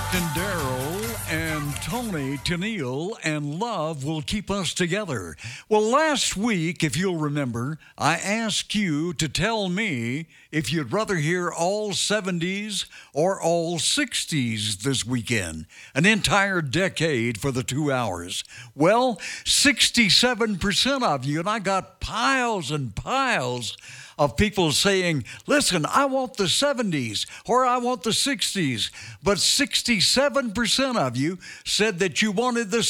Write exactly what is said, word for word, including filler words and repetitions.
And Daryl and Tony Tennille and love will keep us together. Well, last week, if you'll remember, I asked you to tell me if you'd rather hear all seventies or all sixties this weekend, an entire decade for the two hours. Well, sixty-seven percent of you, and I got piles and piles of people saying, listen, I want the seventies or I want the sixties. But sixty-seven percent of you said that you wanted the